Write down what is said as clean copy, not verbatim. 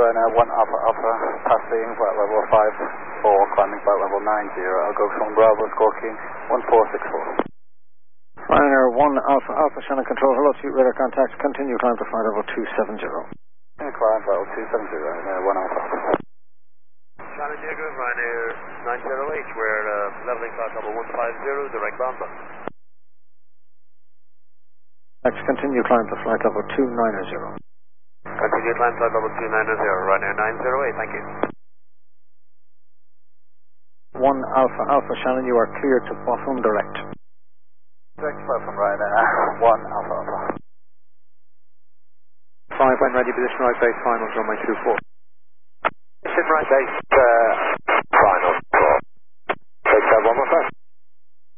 Ryanair 1 Alpha Alpha, passing flight level 54, climbing flight level 90, I'll go from Bravo, Squawking 1464. Ryanair 1 Alpha Alpha, Shannon Control, hello, suite radar contact, continue climb to flight level 270. Climb flight level 270, Ryanair 1 Alpha Alpha. Shannon Diego, Ryanair 90H, we're leveling flight level 150, direct Lambda. Next, continue climb to flight level 290. Continue climb flight level 290, Ryanair 908, thank you. 1 Alpha Alpha, Shannon, you are cleared to Botham direct. Direct flight from Ryanair 1 Alpha Alpha. 5 when ready, position right base, finals runway 24. Position right base,